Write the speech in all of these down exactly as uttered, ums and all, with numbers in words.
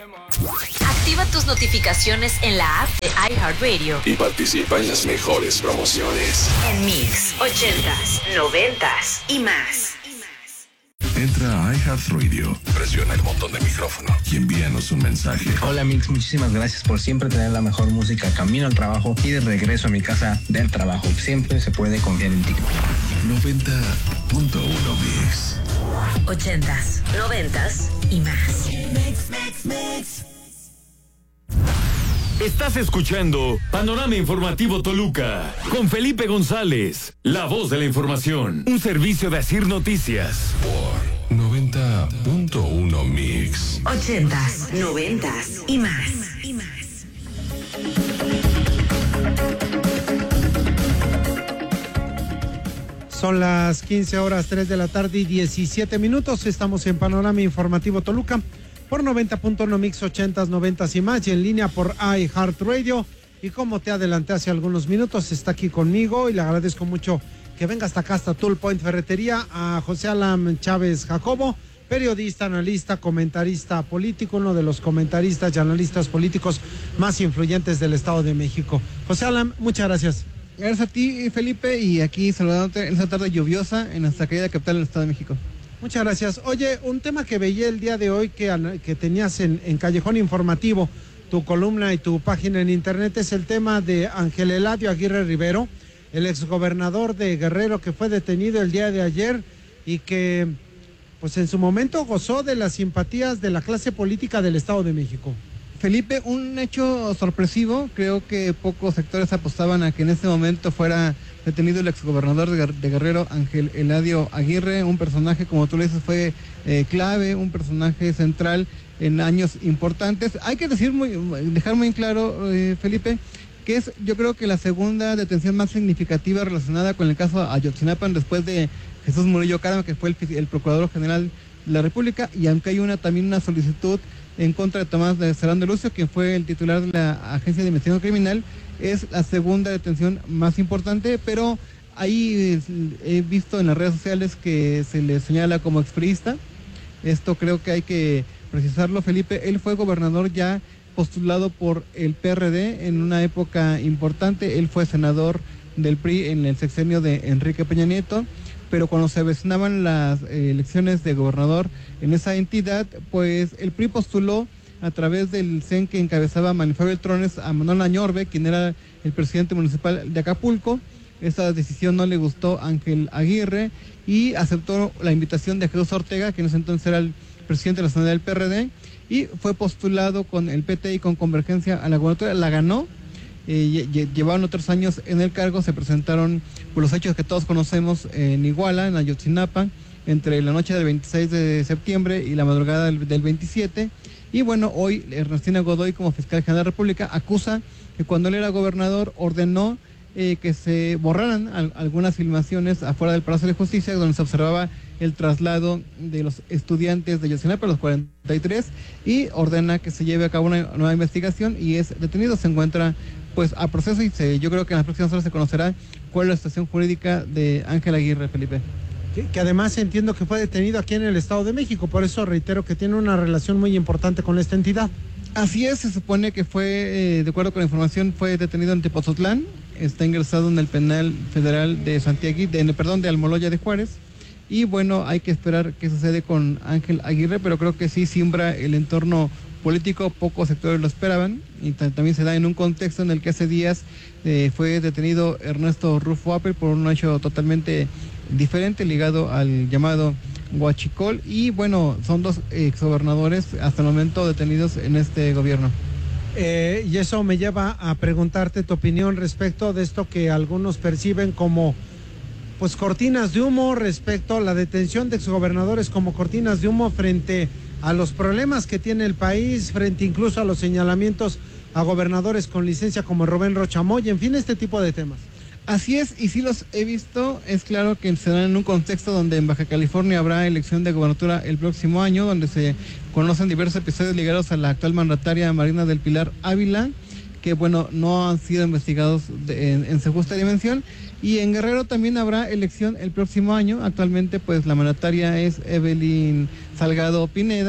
Activa tus notificaciones en la app de iHeartRadio y participa en las mejores promociones. En Mix, ochentas, noventas y más. Entra a iHeartRadio, presiona el botón de micrófono y envíanos un mensaje. Hola Mix, muchísimas gracias por siempre tener la mejor música camino al trabajo y de regreso a mi casa del trabajo. Siempre se puede confiar en ti. noventa punto uno Mix. Ochentas, noventas y más. Mix, mix, mix. Estás escuchando Panorama Informativo Toluca con Felipe González, la voz de la información, un servicio de Asir Noticias. Por noventa punto uno Mix. Ochentas, noventas y más. Y más. Son las quince horas, tres de la tarde y diecisiete minutos. Estamos en Panorama Informativo Toluca por noventa punto uno Mix, ochentas, noventas y más, y en línea por iHeartRadio. Y como te adelanté hace algunos minutos, está aquí conmigo y le agradezco mucho que venga hasta acá, hasta Tool Point Ferretería, a José Alan Chávez Jacobo, periodista, analista, comentarista político, uno de los comentaristas y analistas políticos más influyentes del Estado de México. José Alan, muchas gracias. Gracias a ti, Felipe, y aquí saludándote en esta tarde lluviosa en nuestra querida capital del Estado de México. Muchas gracias. Oye, un tema que veía el día de hoy que, que tenías en, en Callejón Informativo, tu columna y tu página en internet, es el tema de Ángel Eladio Aguirre Rivero, el exgobernador de Guerrero que fue detenido el día de ayer y que pues en su momento gozó de las simpatías de la clase política del Estado de México. Felipe, un hecho sorpresivo, creo que pocos sectores apostaban a que en este momento fuera detenido el exgobernador de, de Guerrero, Ángel Eladio Aguirre, un personaje, como tú le dices, fue eh, clave, un personaje central en años importantes. Hay que decir muy, dejar muy claro, eh, Felipe, que es yo creo que la segunda detención más significativa relacionada con el caso Ayotzinapa después de Jesús Murillo Caram, que fue el, el Procurador General de la República, y aunque hay una también una solicitud en contra de Tomás de Serán de Lucio, quien fue el titular de la Agencia de Investigación Criminal, es la segunda detención más importante, pero ahí he visto en las redes sociales que se le señala como expriista. Esto creo que hay que precisarlo, Felipe. Él fue gobernador ya postulado por el P R D en una época importante. Él fue senador del P R I en el sexenio de Enrique Peña Nieto, pero cuando se avecinaban las eh, elecciones de gobernador en esa entidad, pues el P R I postuló a través del C E N que encabezaba Manifabio Beltrones a Manuel Añorbe, quien era el presidente municipal de Acapulco. Esta decisión no le gustó a Ángel Aguirre y aceptó la invitación de Jesús Ortega, que en ese entonces era el presidente nacional del P R D, y fue postulado con el P T y con Convergencia a la gobernatura. La ganó. Eh, llevaban otros años en el cargo, se presentaron por los hechos que todos conocemos en Iguala, en Ayotzinapa, entre la noche del veintiséis de septiembre y la madrugada del, del veintisiete, y bueno, hoy Ernestina Godoy, como fiscal general de la República, acusa que cuando él era gobernador ordenó eh, que se borraran al, algunas filmaciones afuera del Palacio de Justicia, donde se observaba el traslado de los estudiantes de Ayotzinapa, los cuarenta y tres, y ordena que se lleve a cabo una nueva investigación, y es detenido. Se encuentra pues a proceso y se, yo creo que en las próximas horas se conocerá cuál es la situación jurídica de Ángel Aguirre, Felipe. Que, que además entiendo que fue detenido aquí en el Estado de México, por eso reitero que tiene una relación muy importante con esta entidad. Así es, se supone que fue, eh, de acuerdo con la información, fue detenido en Tepozotlán, está ingresado en el penal federal de Santiago, de, perdón, de Almoloya de Juárez, y bueno, hay que esperar qué sucede con Ángel Aguirre, pero creo que sí simbra el entorno político, pocos sectores lo esperaban, y t- también se da en un contexto en el que hace días eh, fue detenido Ernesto Rufo Apple por un hecho totalmente diferente ligado al llamado Huachicol, y bueno, son dos exgobernadores hasta el momento detenidos en este gobierno. Eh, y eso me lleva a preguntarte tu opinión respecto de esto que algunos perciben como pues cortinas de humo respecto a la detención de exgobernadores, como cortinas de humo frente a los problemas que tiene el país, frente incluso a los señalamientos a gobernadores con licencia como Rubén Rocha Moya, en fin, este tipo de temas. Así es, y sí los he visto. Es claro que se dan en un contexto donde en Baja California habrá elección de gobernatura el próximo año, donde se conocen diversos episodios ligados a la actual mandataria Marina del Pilar Ávila, que bueno, no han sido investigados de, en, en su justa dimensión. Y en Guerrero también habrá elección el próximo año. Actualmente pues la mandataria es Evelyn Salgado Pineda,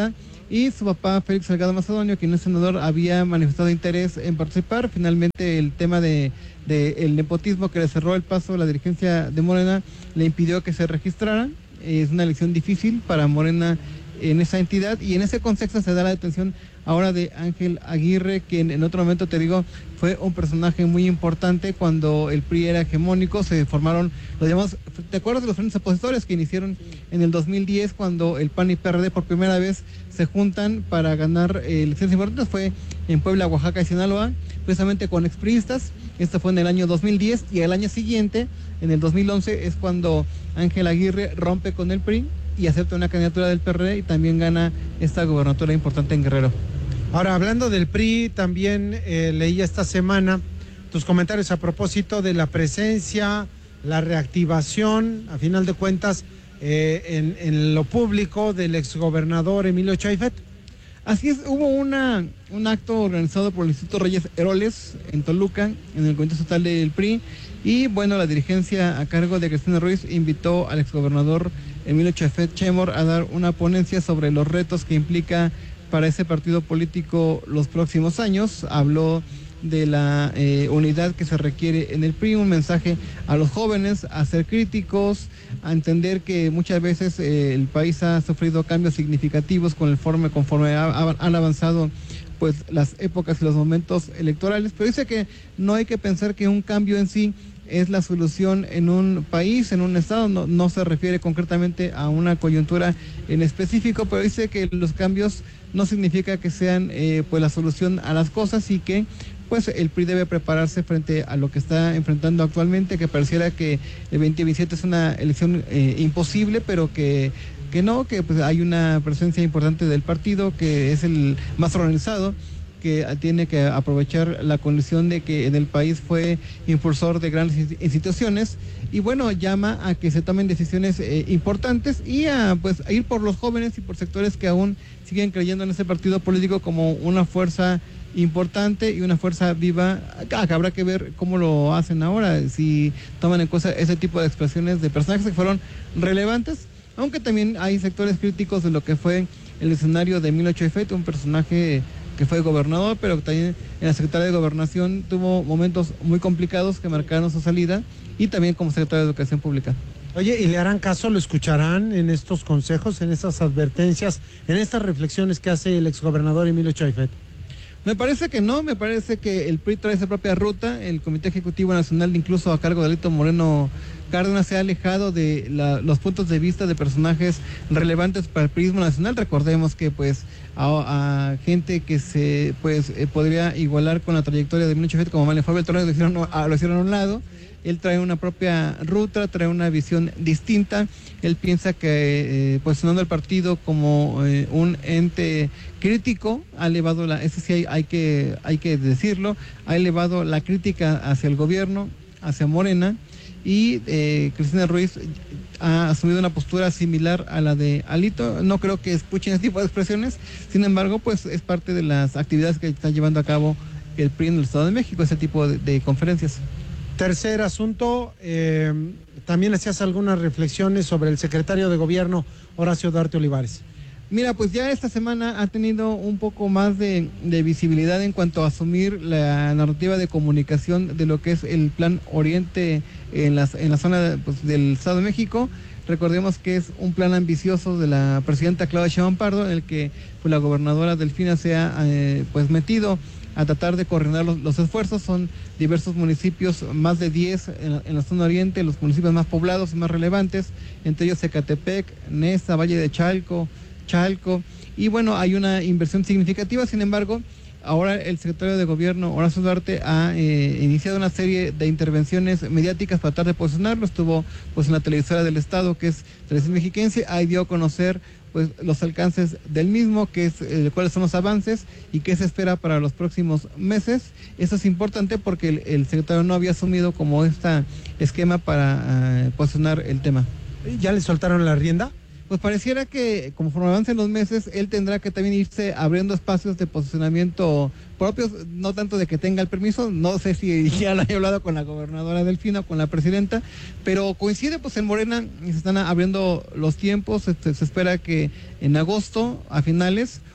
y su papá Félix Salgado Macedonio, quien es senador, había manifestado interés en participar. Finalmente el tema de, de el nepotismo que le cerró el paso a la dirigencia de Morena le impidió que se registrara. Es una elección difícil para Morena en esa entidad, y en ese contexto se da la detención ahora de Ángel Aguirre, quien en otro momento, te digo, fue un personaje muy importante cuando el P R I era hegemónico. Se formaron los llamados, ¿te acuerdas de los frentes opositores que iniciaron en el dos mil diez, cuando el P A N y P R D por primera vez se juntan para ganar eh, elecciones importantes? Fue en Puebla, Oaxaca y Sinaloa, precisamente con expriistas. Esto fue en el año dos mil diez, y al año siguiente, en el dos mil once, es cuando Ángel Aguirre rompe con el P R I y acepta una candidatura del P R D y también gana esta gobernatura importante en Guerrero. Ahora, hablando del P R I, también eh, leí esta semana tus comentarios a propósito de la presencia, la reactivación, a final de cuentas, eh, en, en lo público del exgobernador Emilio Chaifet. Así es, hubo una, un acto organizado por el Instituto Reyes Heroles en Toluca, en el Comité Estatal del P R I, y bueno, la dirigencia a cargo de Cristina Ruiz invitó al exgobernador Emilio Chaifet Chemor a dar una ponencia sobre los retos que implica para ese partido político los próximos años. Habló de la eh, unidad que se requiere en el P R I, un mensaje a los jóvenes, a ser críticos, a entender que muchas veces eh, el país ha sufrido cambios significativos con el forme, conforme ha, ha, han avanzado pues las épocas y los momentos electorales, pero dice que no hay que pensar que un cambio en sí es la solución en un país, en un estado. No, no se refiere concretamente a una coyuntura en específico, pero dice que los cambios no significa que sean eh, pues la solución a las cosas, y que pues el P R I debe prepararse frente a lo que está enfrentando actualmente, que pareciera que el veinte veintisiete es una elección eh, imposible, pero que, que no, que pues hay una presencia importante del partido, que es el más organizado, que tiene que aprovechar la condición de que en el país fue impulsor de grandes instituciones, y bueno, llama a que se tomen decisiones eh, importantes, y a pues a ir por los jóvenes y por sectores que aún siguen creyendo en ese partido político como una fuerza importante y una fuerza viva. Acá habrá que ver cómo lo hacen ahora, si toman en cuenta ese tipo de expresiones de personajes que fueron relevantes, aunque también hay sectores críticos de lo que fue el escenario de Emilio Chaifet, un personaje que fue gobernador, pero también en la Secretaría de Gobernación tuvo momentos muy complicados que marcaron su salida, y también como secretario de Educación Pública. Oye, ¿y le harán caso, lo escucharán en estos consejos, en estas advertencias, en estas reflexiones que hace el exgobernador Emilio Chaifet? Me parece que no, me parece que el P R I trae esa propia ruta. El Comité Ejecutivo Nacional, incluso a cargo de Alito Moreno Cárdenas, se ha alejado de la, los puntos de vista de personajes relevantes para el prismo nacional. Recordemos que pues a, a gente que se pues eh, podría igualar con la trayectoria de Emilio Chaifet, como Manuel Fabio Torres, lo hicieron a, lo hicieron a un lado. Él trae una propia ruta, trae una visión distinta. Él piensa que eh, posicionando el partido como eh, un ente crítico, ha elevado la, eso sí hay, hay que hay que decirlo, ha elevado la crítica hacia el gobierno, hacia Morena, y eh, Cristina Ruiz ha asumido una postura similar a la de Alito. No creo que escuchen ese tipo de expresiones, sin embargo, pues es parte de las actividades que está llevando a cabo el P R I en el Estado de México, ese tipo de, de conferencias. Tercer asunto, eh, también hacías algunas reflexiones sobre el secretario de Gobierno, Horacio Duarte Olivares. Mira, pues ya esta semana ha tenido un poco más de, de visibilidad en cuanto a asumir la narrativa de comunicación de lo que es el Plan Oriente en, las, en la zona pues, del Estado de México. Recordemos que es un plan ambicioso de la presidenta Claudia Sheinbaum Pardo, en el que pues, la gobernadora Delfina se ha eh, pues, metido a tratar de coordinar los, los esfuerzos. Son diversos municipios, más de diez en la, en la zona oriente, los municipios más poblados y más relevantes, entre ellos Ecatepec, Nesa, Valle de Chalco, Chalco, y bueno, hay una inversión significativa. Sin embargo, ahora el secretario de Gobierno, Horacio Duarte, ha eh, iniciado una serie de intervenciones mediáticas para tratar de posicionarlo. Estuvo pues en la televisora del Estado, que es Televisión Mexiquense, ahí dio a conocer pues los alcances del mismo, que es eh, cuáles son los avances y qué se espera para los próximos meses. Eso es importante porque el, el secretario no había asumido como este esquema para uh, posicionar el tema. ¿Ya le soltaron la rienda? Pues pareciera que conforme avancen los meses, él tendrá que también irse abriendo espacios de posicionamiento propios, no tanto de que tenga el permiso. No sé si ya lo haya hablado con la gobernadora Delfina o con la presidenta, pero coincide pues en Morena, se están abriendo los tiempos. Se, se espera que en agosto, a finales,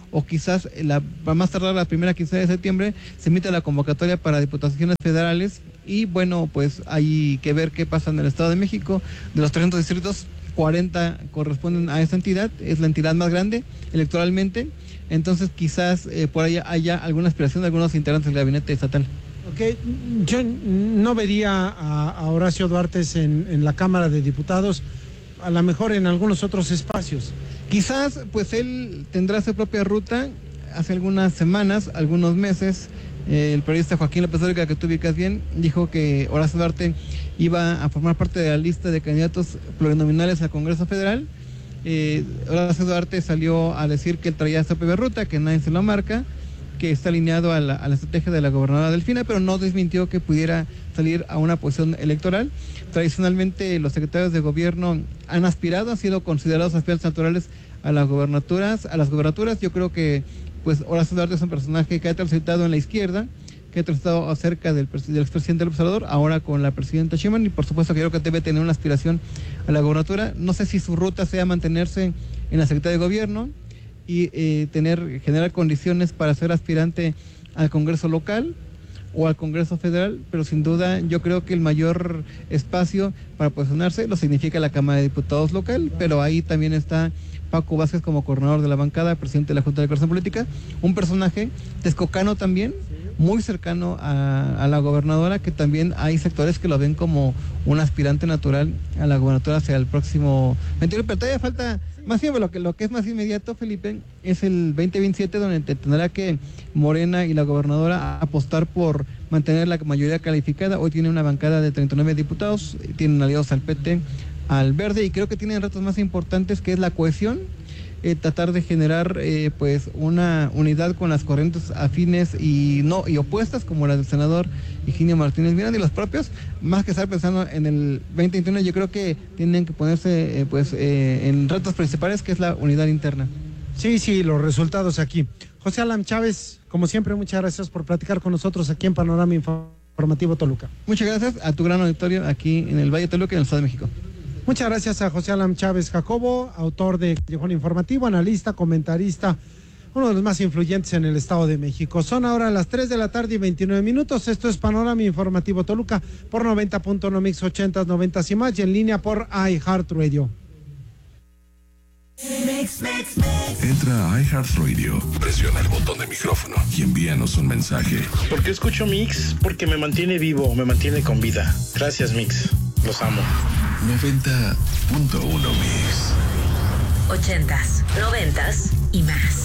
o quizás la, va más tardar la primera quincena de septiembre, se emite la convocatoria para diputaciones federales y bueno, pues hay que ver qué pasa en el Estado de México. De los trescientos distritos, cuarenta corresponden a esa entidad, es la entidad más grande electoralmente, entonces quizás eh, por ahí haya alguna aspiración de algunos integrantes del gabinete estatal. Ok, yo no vería a, a Horacio Duarte en, en la Cámara de Diputados, a lo mejor en algunos otros espacios. Quizás, pues él tendrá su propia ruta. Hace algunas semanas, algunos meses, eh, el periodista Joaquín López Dóriga, que tú ubicas bien, dijo que Horacio Duarte iba a formar parte de la lista de candidatos plurinominales al Congreso Federal. Eh, Horacio Duarte salió a decir que él traía su propia ruta, que nadie se lo marca, que está alineado a la, a la estrategia de la gobernadora Delfina, pero no desmintió que pudiera salir a una posición electoral. Tradicionalmente los secretarios de gobierno han aspirado, han sido considerados aspirantes naturales a las gobernaturas, a las gobernaturas. Yo creo que pues Horacio Duarte es un personaje que ha transitado en la izquierda, que ha transitado acerca del, del expresidente López Obrador, ahora con la presidenta Sheinbaum, y por supuesto que creo que debe tener una aspiración a la gobernatura. No sé si su ruta sea mantenerse en la Secretaría de Gobierno y eh, tener generar condiciones para ser aspirante al Congreso local o al Congreso Federal, pero sin duda yo creo que el mayor espacio para posicionarse lo significa la Cámara de Diputados local, pero ahí también está Paco Vázquez como coordinador de la bancada, presidente de la Junta de Coordinación Política, un personaje texcocano también, muy cercano a, a la gobernadora, que también hay sectores que lo ven como un aspirante natural a la gobernatura hacia el próximo veintiuno, pero todavía falta. Más bien, lo que, lo que es más inmediato, Felipe, es el veinte veintisiete, donde tendrá que Morena y la gobernadora apostar por mantener la mayoría calificada. Hoy tiene una bancada de treinta y nueve diputados, tienen aliados al P T, al Verde, y creo que tienen retos más importantes, que es la cohesión, eh, tratar de generar eh, pues una unidad con las corrientes afines y no y opuestas, como la del senador Higinio Martínez Miranda y los propios. Más que estar pensando en el veinte veintiuno, yo creo que tienen que ponerse eh, pues eh, en retos principales, que es la unidad interna. Sí, sí, los resultados aquí. José Alam Chávez, como siempre, muchas gracias por platicar con nosotros aquí en Panorama Informativo Toluca. Muchas gracias a tu gran auditorio aquí en el Valle de Toluca y en el Estado de México. Muchas gracias a José Alam Chávez Jacobo, autor de Callejón Informativo, analista, comentarista, uno de los más influyentes en el Estado de México. Son ahora las tres de la tarde y veintinueve minutos. Esto es Panorama Informativo Toluca por noventa punto uno Mix ochenta, noventa y más, y en línea por iHeartRadio. Entra a iHeartRadio, presiona el botón de micrófono y envíanos un mensaje. ¿Por qué escucho Mix? Porque me mantiene vivo, me mantiene con vida. Gracias, Mix. Los amo. noventa punto uno Mix. Ochentas, noventas y más.